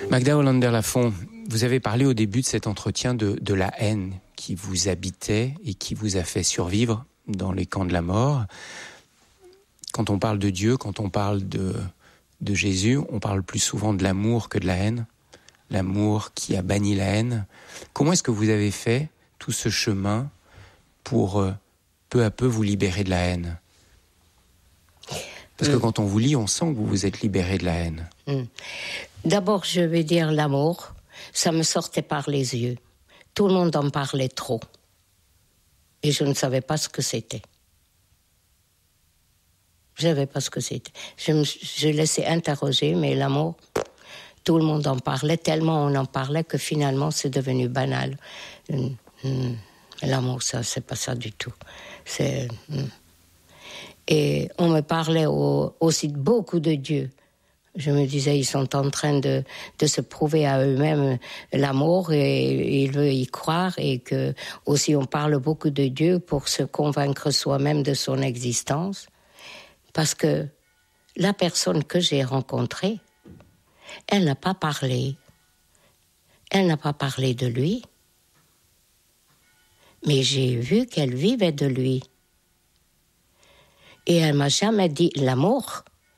Magda Hollander-Lafont, vous avez parlé au début de cet entretien de la haine qui vous habitait et qui vous a fait survivre dans les camps de la mort. Quand on parle de Dieu, quand on parle de Jésus, on parle plus souvent de l'amour que de la haine. L'amour qui a banni la haine. Comment est-ce que vous avez fait tout ce chemin pour peu à peu vous libérer de la haine ? Parce que quand on vous lit, on sent que vous vous êtes libéré de la haine. D'abord, je vais dire l'amour, ça me sortait par les yeux. Tout le monde en parlait trop. Et je ne savais pas ce que c'était. Je ne savais pas ce que c'était. Je laissais interroger, mais l'amour, tout le monde en parlait, tellement on en parlait que finalement c'est devenu banal. L'amour, ça, c'est pas ça du tout. Et on me parlait aussi beaucoup de Dieu. Je me disais, ils sont en train de se prouver à eux-mêmes l'amour et ils veulent y croire, et que aussi on parle beaucoup de Dieu pour se convaincre soi-même de son existence. Parce que la personne que j'ai rencontrée, elle n'a pas parlé. Elle n'a pas parlé de lui. Mais j'ai vu qu'elle vivait de lui. Et elle m'a jamais dit l'amour.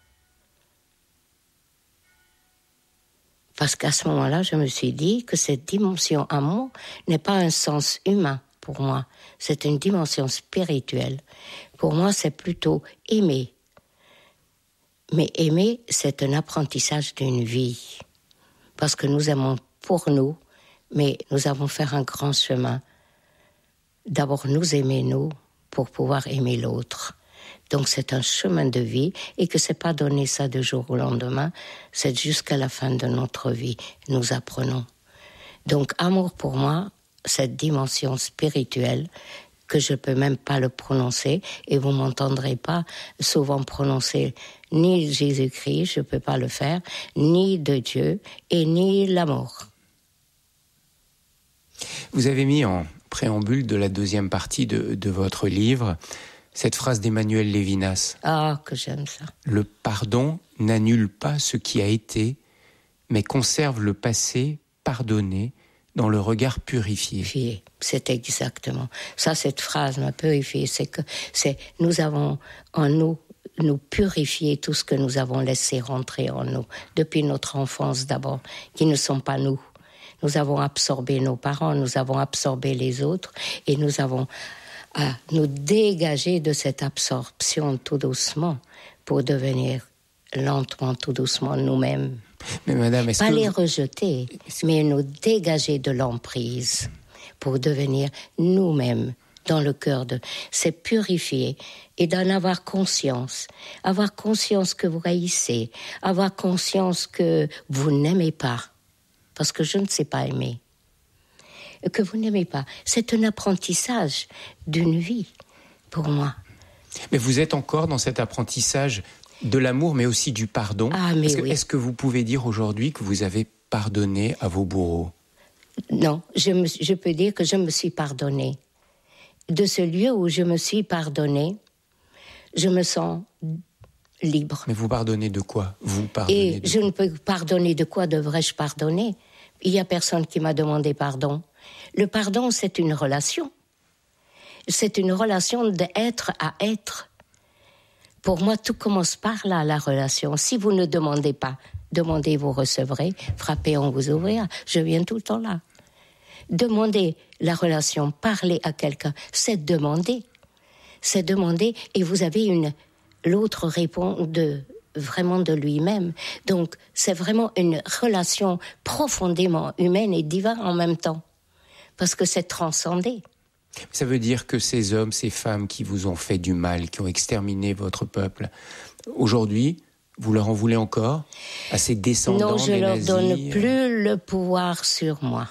Parce qu'à ce moment-là, je me suis dit que cette dimension amour n'est pas un sens humain pour moi. C'est une dimension spirituelle. Pour moi, c'est plutôt aimer. Mais aimer, c'est un apprentissage d'une vie. Parce que nous aimons pour nous, mais nous avons fait un grand chemin. D'abord, nous aimer nous pour pouvoir aimer l'autre. Donc c'est un chemin de vie, et que c'est pas donner ça du jour au lendemain, c'est jusqu'à la fin de notre vie, nous apprenons. Donc amour pour moi, cette dimension spirituelle, que je peux même pas le prononcer, et vous m'entendrez pas souvent prononcer ni Jésus-Christ, je peux pas le faire, ni de Dieu, et ni l'amour. Vous avez mis en préambule de la deuxième partie de votre livre cette phrase d'Emmanuel Lévinas. Ah, que j'aime ça. Le pardon n'annule pas ce qui a été, mais conserve le passé pardonné dans le regard purifié. C'est exactement. Ça, cette phrase m'a purifié. Nous avons en nous purifier tout ce que nous avons laissé rentrer en nous, depuis notre enfance d'abord, qui ne sont pas nous. Nous avons absorbé nos parents, nous avons absorbé les autres, et nous avons à nous dégager de cette absorption tout doucement pour devenir lentement, tout doucement nous-mêmes. Mais madame, pas les rejeter, mais nous dégager de l'emprise pour devenir nous-mêmes dans le cœur de... C'est purifier et d'en avoir conscience. Avoir conscience que vous haïssez, avoir conscience que vous n'aimez pas, parce que je ne sais pas aimer. Que vous n'aimez pas. C'est un apprentissage d'une vie, pour moi. Mais vous êtes encore dans cet apprentissage de l'amour, mais aussi du pardon. Ah, mais oui. Est-ce que vous pouvez dire aujourd'hui que vous avez pardonné à vos bourreaux ? Non, je peux dire que je me suis pardonnée. De ce lieu où je me suis pardonnée, je me sens libre. Mais vous pardonnez de quoi ? Vous pardonnez Et je ne peux pardonner de quoi devrais-je pardonner ? Il n'y a personne qui m'a demandé pardon. Le pardon, c'est une relation. C'est une relation d'être à être. Pour moi, tout commence par là, la relation. Si vous ne demandez pas, demandez, vous recevrez. Frappez, on vous ouvrira. Je viens tout le temps là. Demander la relation, parler à quelqu'un, c'est demander. C'est demander, et vous avez l'autre répond vraiment de lui-même. Donc, c'est vraiment une relation profondément humaine et divine en même temps. Parce que c'est transcendé. Ça veut dire que ces hommes, ces femmes qui vous ont fait du mal, qui ont exterminé votre peuple, aujourd'hui, vous leur en voulez encore à ces descendants des nazis ? Non, je leur donne plus le pouvoir sur moi.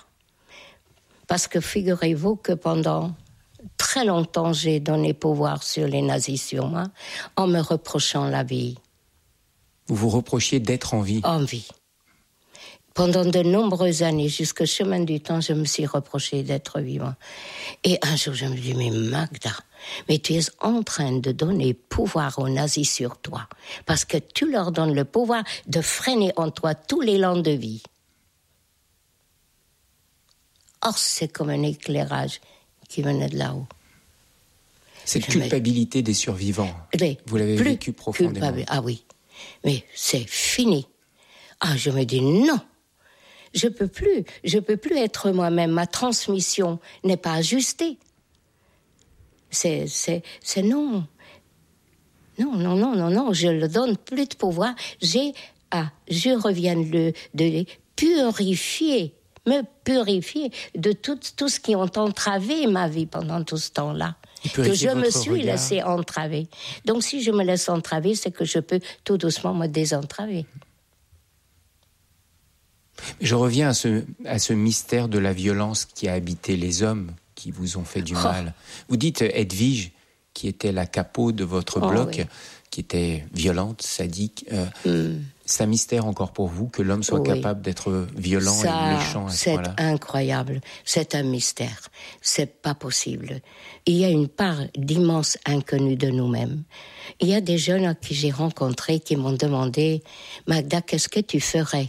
Parce que figurez-vous que pendant très longtemps, j'ai donné pouvoir sur les nazis sur moi, en me reprochant la vie. Vous vous reprochiez d'être en vie ? En vie. Pendant de nombreuses années, jusqu'au chemin du temps, je me suis reproché d'être vivant. Et un jour, je me dis, mais Magda, mais tu es en train de donner pouvoir aux nazis sur toi, parce que tu leur donnes le pouvoir de freiner en toi tous l'élan de vie. Oh, c'est comme un éclairage qui venait de là-haut. Cette culpabilité des survivants, vous l'avez vécu profondément. Ah oui, mais c'est fini. Ah, je me dis non, je peux plus être moi-même. Ma transmission n'est pas ajustée. C'est non. Non, je ne donne plus de pouvoir. Je reviens de me purifier de tout ce qui ont entravé ma vie pendant tout ce temps-là. Que je me suis laissé entraver. Donc si je me laisse entraver, c'est que je peux tout doucement me désentraver. Je reviens à ce mystère de la violence qui a habité les hommes qui vous ont fait du mal. Vous dites Edwige, qui était la capot de votre bloc, oui, qui était violente, sadique. C'est un mystère encore pour vous que l'homme soit capable d'être violent et méchant à ce point-là. C'est incroyable, c'est un mystère, c'est pas possible. Il y a une part d'immense inconnu de nous-mêmes. Il y a des jeunes que j'ai rencontrés qui m'ont demandé « Magda, qu'est-ce que tu ferais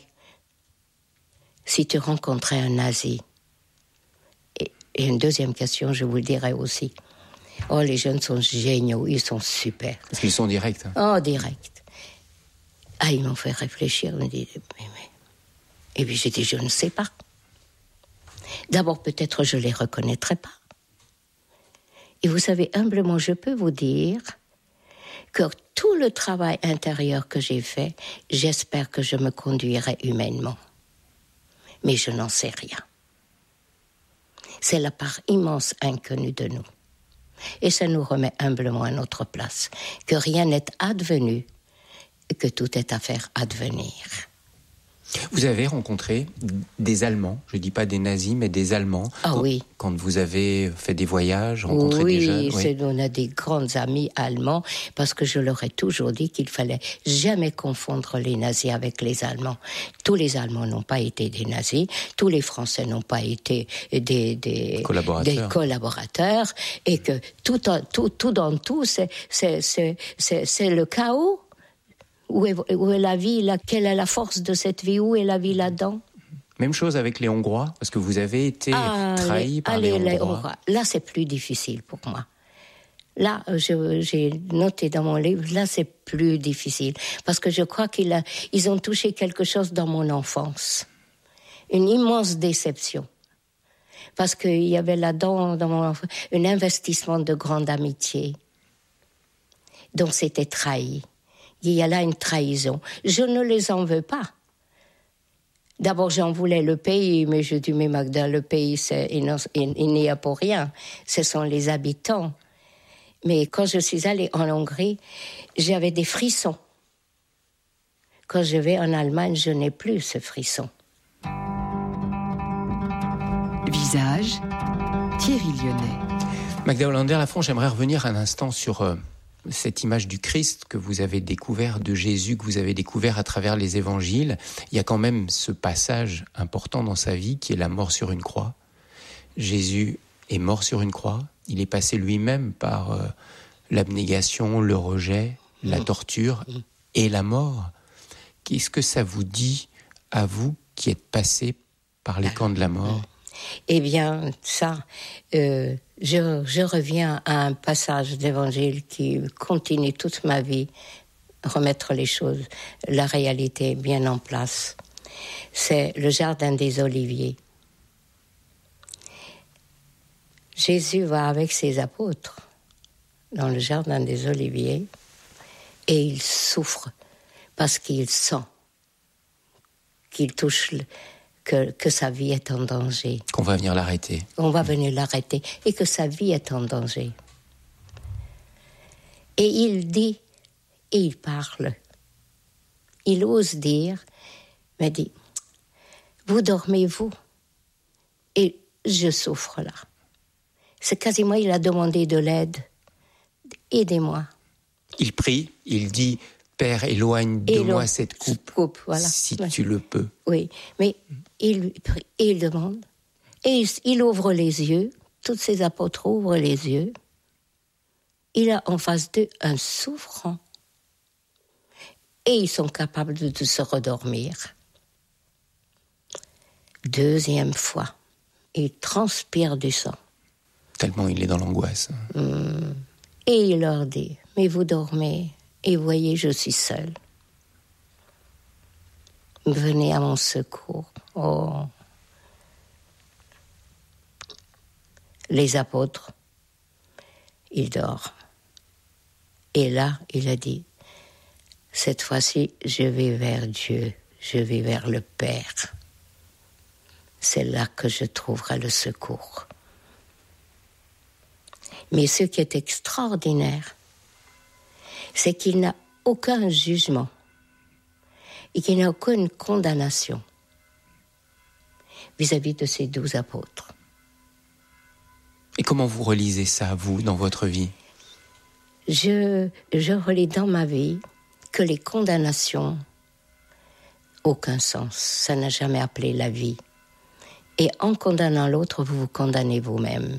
si tu rencontrais un nazi ?» Et une deuxième question, je vous le dirai aussi. Oh, les jeunes sont géniaux, ils sont super. Parce qu'ils sont directs. Oh, directs. Ah, ils m'ont fait réfléchir, ils me disent, mais... Et puis j'ai dit, je ne sais pas. D'abord, peut-être je ne les reconnaîtrai pas. Et vous savez, humblement, je peux vous dire que tout le travail intérieur que j'ai fait, j'espère que je me conduirai humainement. Mais je n'en sais rien. C'est la part immense inconnue de nous. Et ça nous remet humblement à notre place, que rien n'est advenu, que tout est à faire advenir. Vous avez rencontré des Allemands, je ne dis pas des nazis, mais des Allemands. Ah oui. Quand vous avez fait des voyages, rencontré des jeunes. Oui, on a des grands amis allemands, parce que je leur ai toujours dit qu'il fallait jamais confondre les nazis avec les Allemands. Tous les Allemands n'ont pas été des nazis, tous les Français n'ont pas été des collaborateurs, et que tout dans tout, c'est le chaos. Où est la vie là? Quelle est la force de cette vie? Où est la vie là-dedans? Même chose avec les Hongrois, parce que vous avez été trahi par les Hongrois. Là, c'est plus difficile pour moi. Là, j'ai noté dans mon livre, là, c'est plus difficile. Parce que je crois qu'ils ont touché quelque chose dans mon enfance. Une immense déception. Parce qu'il y avait là-dedans, dans mon enfance, un investissement de grande amitié. Donc, c'était trahi. Il y a là une trahison. Je ne les en veux pas. D'abord, j'en voulais le pays, mais je dis, mais Magda, le pays, il n'y a pour rien. Ce sont les habitants. Mais quand je suis allée en Hongrie, j'avais des frissons. Quand je vais en Allemagne, je n'ai plus ce frisson. Visage, Thierry Lyonnais. Magda Hollander-Lafont, j'aimerais revenir un instant sur cette image du Christ que vous avez découvert, de Jésus que vous avez découvert à travers les évangiles. Il y a quand même ce passage important dans sa vie qui est la mort sur une croix. Jésus est mort sur une croix. Il est passé lui-même par l'abnégation, le rejet, la torture et la mort. Qu'est-ce que ça vous dit à vous qui êtes passé par les camps de la mort? Eh bien, ça, je reviens à un passage d'évangile qui continue toute ma vie, remettre les choses, la réalité bien en place. C'est le jardin des Oliviers. Jésus va avec ses apôtres dans le jardin des Oliviers et il souffre parce qu'il sent qu'il touche que sa vie est en danger. Qu'on va venir l'arrêter. On va venir l'arrêter et que sa vie est en danger. Et il dit, et il parle, il ose dire, mais dit, vous dormez, vous, et je souffre là. C'est quasiment, il a demandé de l'aide. Aidez-moi. Il prie, il dit, Père, éloigne de moi cette coupe, voilà. Si tu le peux. Oui, mais il prie, et il demande, et il ouvre les yeux, tous ses apôtres ouvrent les yeux. Il a en face d'eux un souffrant. Et ils sont capables de se redormir. Deuxième fois, il transpire du sang. Tellement il est dans l'angoisse. Et il leur dit, mais vous dormez, et voyez, je suis seul. Venez à mon secours. Oh. Les apôtres, ils dorment. Et là, il a dit, cette fois-ci, je vais vers Dieu, je vais vers le Père. C'est là que je trouverai le secours. Mais ce qui est extraordinaire, c'est qu'il n'a aucun jugement et qu'il n'a aucune condamnation vis-à-vis de ces 12 apôtres. Et comment vous relisez ça, vous, dans votre vie ? Je relis dans ma vie que les condamnations, aucun sens. Ça n'a jamais appelé la vie. Et en condamnant l'autre, vous vous condamnez vous-même.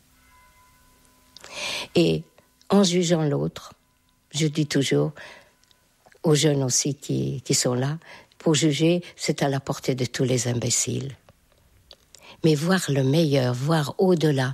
Et en jugeant l'autre, je dis toujours aux jeunes aussi qui sont là, pour juger, c'est à la portée de tous les imbéciles. Mais voir le meilleur, voir au-delà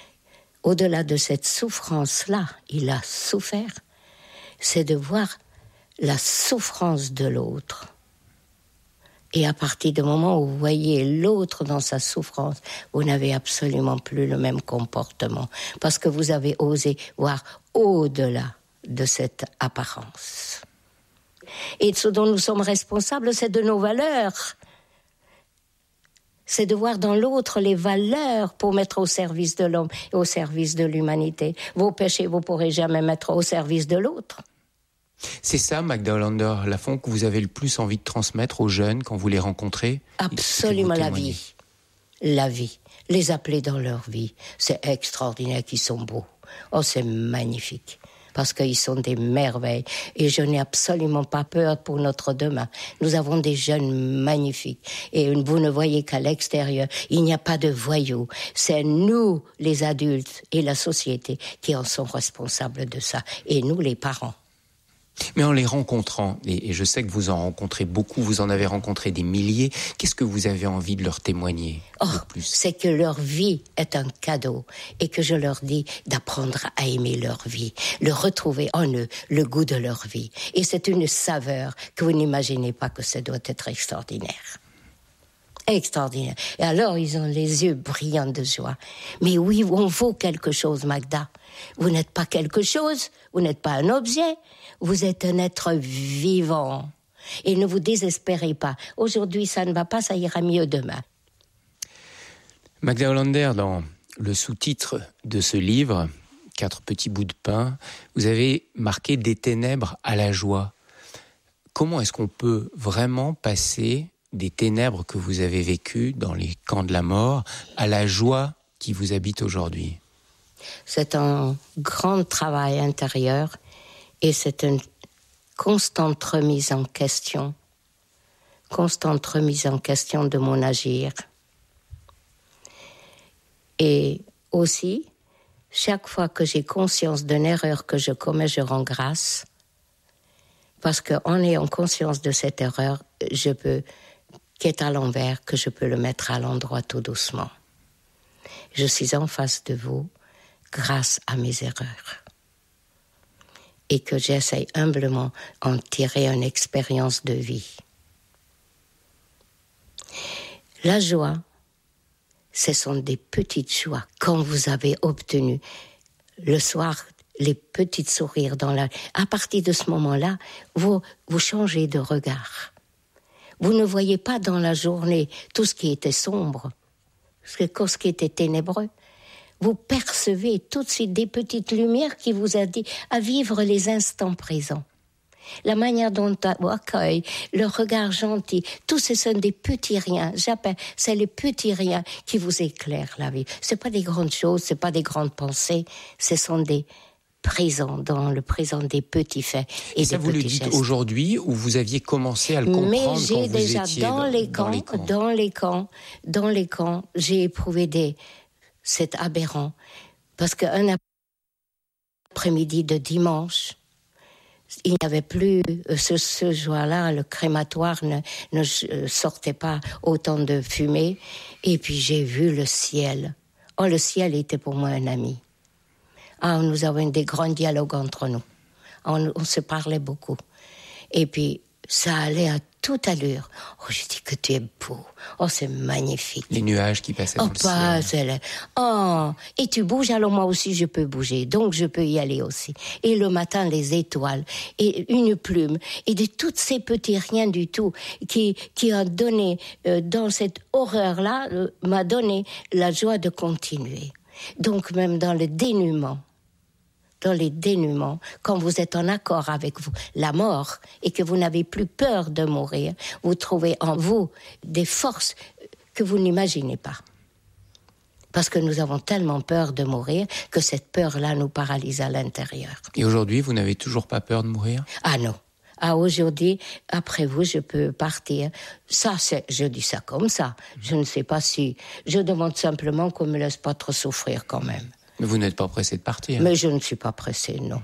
de cette souffrance-là, il a souffert, c'est de voir la souffrance de l'autre. Et à partir du moment où vous voyez l'autre dans sa souffrance, vous n'avez absolument plus le même comportement, parce que vous avez osé voir au-delà de cette apparence. Et ce dont nous sommes responsables, c'est de nos valeurs. C'est de voir dans l'autre les valeurs pour mettre au service de l'homme et au service de l'humanité. Vos péchés, vous ne pourrez jamais mettre au service de l'autre. C'est ça, Magda Hollander-Lafont, que vous avez le plus envie de transmettre aux jeunes quand vous les rencontrez ? Absolument, la vie. La vie. Les appeler dans leur vie. C'est extraordinaire qu'ils sont beaux. Oh, c'est magnifique. Parce qu'ils sont des merveilles. Et je n'ai absolument pas peur pour notre demain. Nous avons des jeunes magnifiques. Et vous ne voyez qu'à l'extérieur, il n'y a pas de voyous. C'est nous, les adultes et la société, qui en sont responsables de ça. Et nous, les parents. Mais en les rencontrant, et je sais que vous en rencontrez beaucoup, vous en avez rencontré des milliers, qu'est-ce que vous avez envie de leur témoigner le plus ? C'est que leur vie est un cadeau et que je leur dis d'apprendre à aimer leur vie, de retrouver en eux le goût de leur vie. Et c'est une saveur que vous n'imaginez pas que ça doit être extraordinaire. Extraordinaire. Et alors, ils ont les yeux brillants de joie. Mais oui, on vaut quelque chose, Magda. Vous n'êtes pas quelque chose, vous n'êtes pas un objet, vous êtes un être vivant. Et ne vous désespérez pas. Aujourd'hui, ça ne va pas, ça ira mieux demain. Magda Hollander, dans le sous-titre de ce livre, 4 petits bouts de pain, vous avez marqué « Des ténèbres à la joie ». Comment est-ce qu'on peut vraiment passer des ténèbres que vous avez vécues dans les camps de la mort à la joie qui vous habite aujourd'hui ? C'est un grand travail intérieur et c'est une constante remise en question de mon agir. Et aussi, chaque fois que j'ai conscience d'une erreur que je commets, je rends grâce, parce qu'en ayant conscience de cette erreur, qui est à l'envers, que je peux le mettre à l'endroit tout doucement. Je suis en face de vous grâce à mes erreurs. Et que j'essaye humblement d'en tirer une expérience de vie. La joie, ce sont des petites joies. Quand vous avez obtenu le soir les petits sourires à partir de ce moment-là, vous changez de regard. Vous ne voyez pas dans la journée tout ce qui était sombre, ce qui était ténébreux. Vous percevez tout de suite des petites lumières qui vous aident à vivre les instants présents. La manière dont on accueille, le regard gentil, tout ce sont des petits riens. C'est les petits riens qui vous éclairent la vie. C'est pas des grandes choses, c'est pas des grandes pensées, ce sont des présents, dans le présent des petits faits et ça, des vous petits le dites gestes. Aujourd'hui ou vous aviez commencé à le comprendre Mais j'ai quand déjà vous étiez dans les camps, j'ai éprouvé c'est aberrant parce qu'un après-midi de dimanche, Il n'y avait plus, ce jour-là, le crématoire ne sortait pas autant de fumée. Et puis j'ai vu le ciel. Oh, le ciel était pour moi un ami. Ah, nous avons des grands dialogues entre nous. On se parlait beaucoup. Et puis, ça allait à toute allure. Oh, je dis que tu es beau. Oh, c'est magnifique. Les nuages qui passaient dans le ciel. Oh, et tu bouges, alors moi aussi je peux bouger. Donc je peux y aller aussi. Et le matin, les étoiles, et une plume, et de tous ces petits riens du tout qui a donné, dans cette horreur-là, m'a donné la joie de continuer. Donc même dans le dénuement, quand vous êtes en accord avec vous, la mort, et que vous n'avez plus peur de mourir, vous trouvez en vous des forces que vous n'imaginez pas. Parce que nous avons tellement peur de mourir que cette peur-là nous paralyse à l'intérieur. Et aujourd'hui, vous n'avez toujours pas peur de mourir ? Ah non. Ah, aujourd'hui, après vous, je peux partir. Ça, je dis ça comme ça. Je ne sais pas si... Je demande simplement qu'on ne me laisse pas trop souffrir quand même. Mais vous n'êtes pas pressé de partir. Mais je ne suis pas pressé, non.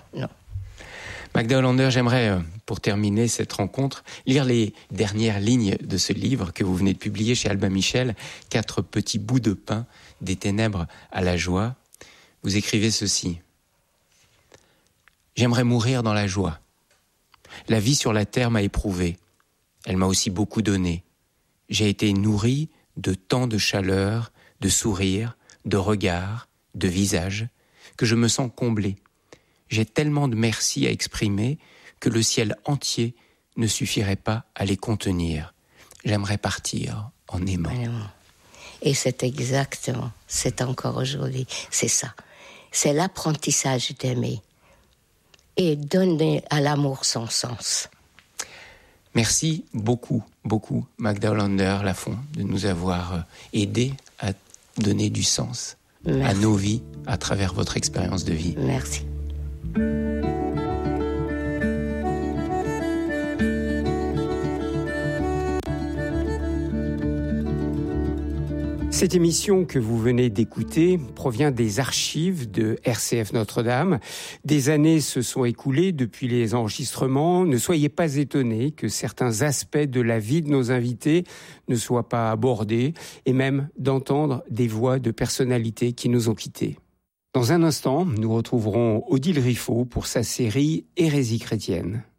Magda Hollander, j'aimerais, pour terminer cette rencontre, lire les dernières lignes de ce livre que vous venez de publier chez Albin Michel, 4 petits bouts de pain, des ténèbres à la joie. Vous écrivez ceci. J'aimerais mourir dans la joie. La vie sur la terre m'a éprouvé. Elle m'a aussi beaucoup donné. J'ai été nourri de tant de chaleur, de sourires, de regards, de visages, que je me sens comblé. J'ai tellement de merci à exprimer que le ciel entier ne suffirait pas à les contenir. J'aimerais partir en aimant. Et c'est exactement, c'est encore aujourd'hui, c'est ça. C'est l'apprentissage d'aimer et donner à l'amour son sens. Merci beaucoup, Magda Hollander-Lafont, de nous avoir aidés à donner du sens à nos vies à travers votre expérience de vie. Merci. Cette émission que vous venez d'écouter provient des archives de RCF Notre-Dame. Des années se sont écoulées depuis les enregistrements. Ne soyez pas étonnés que certains aspects de la vie de nos invités ne soient pas abordés et même d'entendre des voix de personnalités qui nous ont quittés. Dans un instant, nous retrouverons Odile Riffaut pour sa série Hérésie chrétienne.